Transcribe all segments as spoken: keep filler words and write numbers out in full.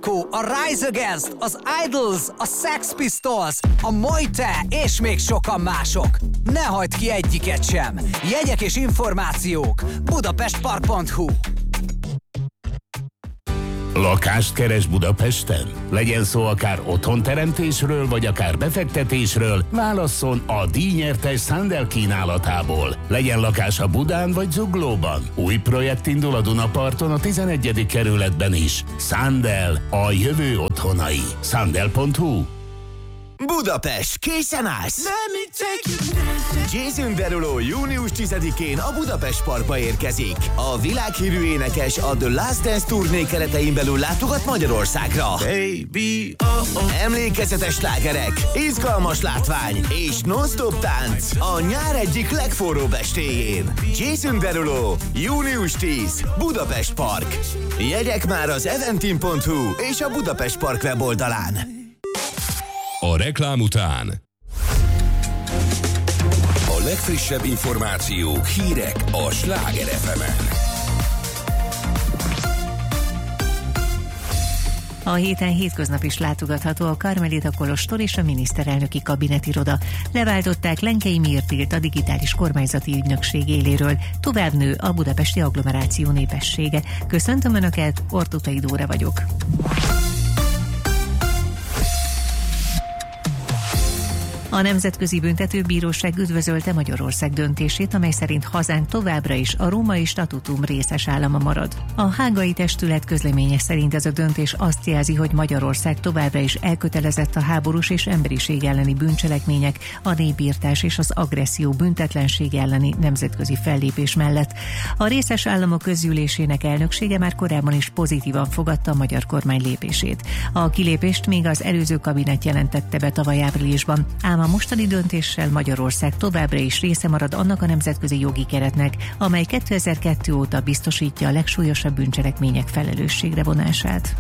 Echo, a Rise Against, az Idols, a Sex Pistols, a Mojte és még sokan mások. Ne hagyd ki egyiket sem. Jegyek és információk budapestpark pont hu. Lakást keres Budapesten? Legyen szó akár otthonteremtésről, vagy akár befektetésről, válasszon a díjnyertes Sandel kínálatából. Legyen lakása Budán vagy Zuglóban. Új projekt indul a Dunaparton a tizenegyedik kerületben is. Sandel, a jövő otthonai. Sandel pont hu. Budapest, készen állsz? Jason Derulo június tizedikén a Budapest Parkba érkezik. A világhírű énekes a The Last Dance turné keretein belül látogat Magyarországra. Baby, oh, oh. Emlékezetes slágerek, izgalmas látvány és non-stop tánc a nyár egyik legforróbb estéjén. Jason Derulo, június tíz, Budapest Park. Jegyek már az eventim pont hu és a Budapest Park weboldalán. A reklám után a legfrissebb információk, hírek a Sláger ef emen. A héten hétköznap is látogatható a Karmelita kolostor és a miniszterelnöki kabinetiroda. Leváltották Lenkei Mirtilt a digitális kormányzati ügynökség éléről. Tovább nő a budapesti agglomeráció népessége. Köszöntöm Önöket, Ortutai Dóra vagyok. A Nemzetközi Büntetőbíróság üdvözölte Magyarország döntését, amely szerint hazánk továbbra is a római statutum részes állama marad. A hágai testület közleménye szerint ez a döntés azt jelzi, hogy Magyarország továbbra is elkötelezett a háborús és emberiség elleni bűncselekmények, a népirtás és az agresszió büntetlenség elleni nemzetközi fellépés mellett. A részes államok közgyűlésének elnöksége már korábban is pozitívan fogadta a magyar kormány lépését. A kilépést még az előző kabinet jelentette be tavaly áprilisban, ám a mostani döntéssel Magyarország továbbra is része marad annak a nemzetközi jogi keretnek, amely kétezer-kettő óta biztosítja a legsúlyosabb bűncselekmények felelősségre vonását.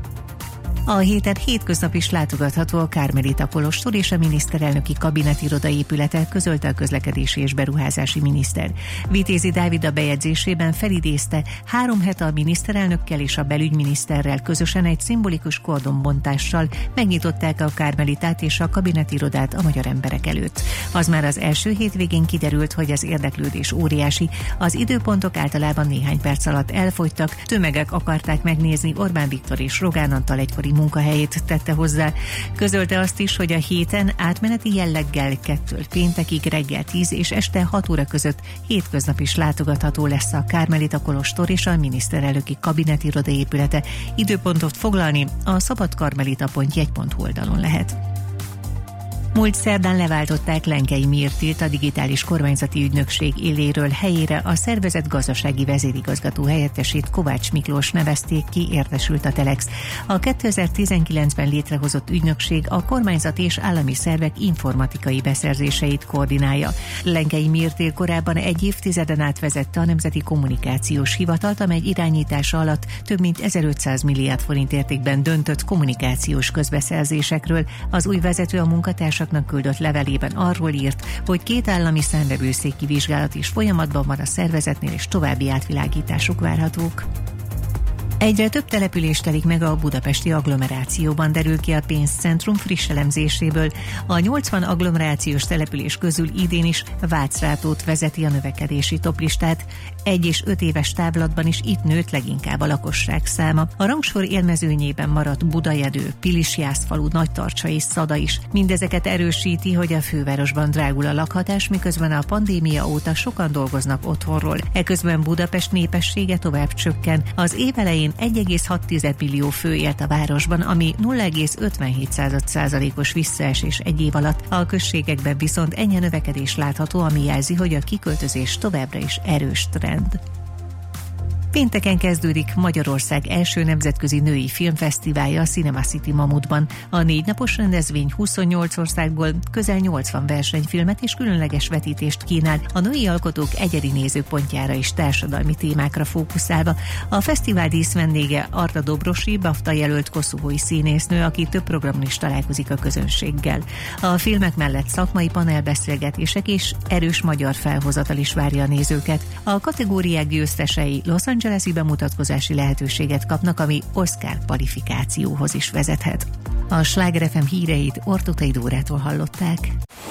A héten hétköznap is látogatható a Karmelita kolostor és a miniszterelnöki kabinetiroda épülete, közölte a közlekedési és beruházási miniszter. Vitézi Dávid a bejegyzésében felidézte, három hete a miniszterelnökkel és a belügyminiszterrel közösen egy szimbolikus kordonbontással megnyitották a Karmelitát és a kabinetirodát a magyar emberek előtt. Az már az első hétvégén kiderült, hogy az érdeklődés óriási, az időpontok általában néhány perc alatt elfogytak, tömegek akarták megnézni Orbán Viktor és Rogán Antal egykori munkahelyét, tette hozzá. Közölte azt is, hogy a héten átmeneti jelleggel kettől péntekig reggel tíz és este hat óra között hétköznap is látogatható lesz a Karmelita kolostor és a miniszterelnöki kabinetiroda épülete. Időpontot foglalni a szabadkarmelita pont jegy pont hu oldalon lehet. Múlt szerdán leváltották Lenkei Mirtilt a digitális kormányzati ügynökség éléről, helyére a szervezet gazdasági vezérigazgató helyettesét, Kovács Miklós nevezték ki, értesült a Telex. A kétezer-tizenkilencben létrehozott ügynökség a kormányzati és állami szervek informatikai beszerzéseit koordinálja. Lenkei Mirtil korábban egy évtizeden át vezette a Nemzeti Kommunikációs Hivatalt, amely irányítása alatt több mint ezerötszáz milliárd forint értékben döntött kommunikációs közbeszerzésekről. Az új vezető a munkatársak küldött levelében arról írt, hogy két állami számvevőszéki vizsgálat is folyamatban van a szervezetnél, és további átvilágítások várhatók. Egyre több település telik meg a budapesti agglomerációban, derül ki a pénzcentrum friss elemzéséből. A nyolcvan agglomerációs település közül idén is Vácrátót vezeti a növekedési toplistát. Egy és öt éves távlatban is itt nőtt leginkább a lakosság száma. A rangsor élmezőnyében maradt Budajedő, Pilisjászfalu, Nagytarcsa és Szada is. Mindezeket erősíti, hogy a fővárosban drágul a lakhatás, miközben a pandémia óta sokan dolgoznak otthonról. Eközben Budapest népessége tovább csökken. Az év elején egy egész hat millió fő élt a városban, ami nulla egész ötvenhét százalékos visszaesés egy év alatt. A községekben viszont ennyi növekedés látható, ami jelzi, hogy a kiköltözés továbbra is erős trend. Pénteken kezdődik Magyarország első nemzetközi női filmfesztiválja a Cinema City Mamutban. A négy napos rendezvény huszonnyolc országból közel nyolcvan versenyfilmet és különleges vetítést kínál, a női alkotók egyedi nézőpontjára és társadalmi témákra fókuszálva. A fesztivál díszvendége Arta Dobrosi, BAFTA jelölt koszovói színésznő, aki több programon is találkozik a közönséggel. A filmek mellett szakmai panelbeszélgetések és erős magyar felhozatal is várja a nézőket. A kategóriák győztesei Los Angeles Angeles-i bemutatkozási lehetőséget kapnak, ami Oscar kvalifikációhoz is vezethet. A Sláger ef em híreit Ortutay Dórától hallották.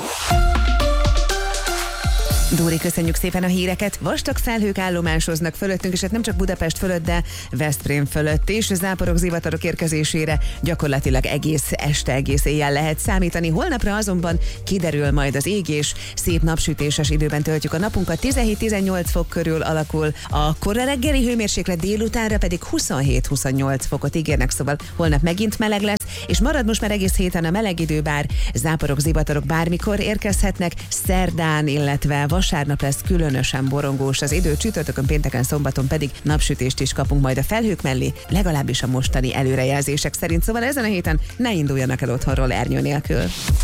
Dóri, köszönjük szépen a híreket. Vastag felhők állomásoznak fölöttünk, és hát nem csak Budapest fölött, de Veszprém fölött is. Záporok, zivatarok érkezésére gyakorlatilag egész este, egész éjjel lehet számítani. Holnapra azonban kiderül majd az ég, és szép napsütéses időben töltjük a napunkat. tizenhét-tizennyolc fok körül alakul a kora reggeli hőmérséklet, délutánra pedig huszonhét-huszonnyolc fokot ígérnek, szóval holnap megint meleg lesz, és marad most már egész héten a meleg idő, bár záporok, zivatarok bármikor érkezhetnek. Szerdán, illetve vasárnap lesz különösen borongós az idő, csütörtökön, pénteken, szombaton pedig napsütést is kapunk majd a felhők mellé, legalábbis a mostani előrejelzések szerint, szóval ezen a héten ne induljanak el otthonról ernyő nélkül.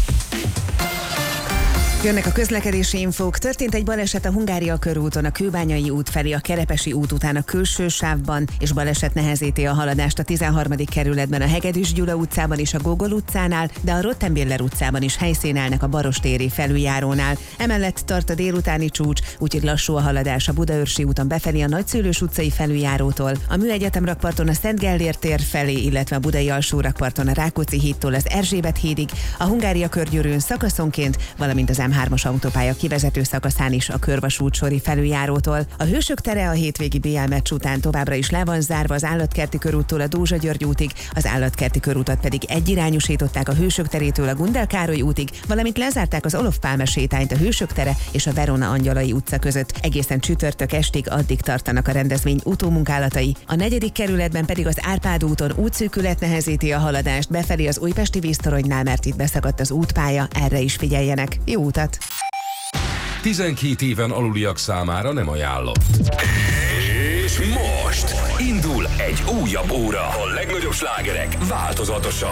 Jönnek a közlekedési infók. Történt egy baleset a Hungária körúton, a Kőbányai út felé, a Kerepesi út után a külső sávban, és baleset nehezíti a haladást a tizenharmadik kerületben, a Hegedűs Gyula utcában és a Gogol utcánál, de a Rottenbiller utcában is helyszínelnek a Barostéri felüljárónál. Emellett tart a délutáni csúcs, úgyhogy lassú a haladás a Budaörsi úton befelé a Nagyszőlős utcai felüljárótól, a Műegyetem rakparton a Szent Gellért tér felé, illetve a Budai alsó rakparton a Rákóczi hídtól az Erzsébet hídig, a Hungária körgyűrűn szakaszonként, valamint az em hármas autópálya kivezető szakaszán is a Körvasút sori felüljárótól. A Hősök tere a hétvégi bé el meccs után továbbra is le van zárva az Állatkerti körúttól a Dózsa-György útig, az Állatkerti körútat pedig egyirányosították a Hősök terétől a Gundel Károly útig, valamint lezárták az Olof Pálme sétányt a Hősök tere és a Verona Angyalai utca között. Egészen csütörtök estig addig tartanak a rendezvény utómunkálatai. A negyedik kerületben pedig az Árpád úton útszűkület nehezíti a haladást befelé az Újpesti víztoronynál, mert itt beszakadt az útpálya, erre is figyeljenek. Jó utat! tizenkét éven aluliak számára nem ajánlott. És most indul egy újabb óra. A legnagyobb slágerek változatosan.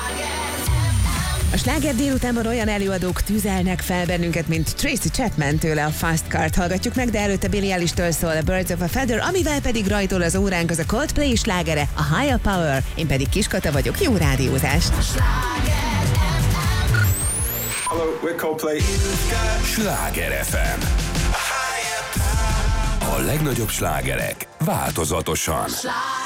A sláger délutánban olyan előadók tüzelnek fel bennünket, mint Tracy Chapman, tőle a Fast Car-t hallgatjuk meg, de előtte Billie Eilish-től szól a Birds of a Feather, amivel pedig rajtol az óránk, az a Coldplay slágere, a Higher Power. Én pedig Kiskata vagyok, jó rádiózást! Hello, we're Coldplay. Sláger ef em. A legnagyobb slágerek változatosan.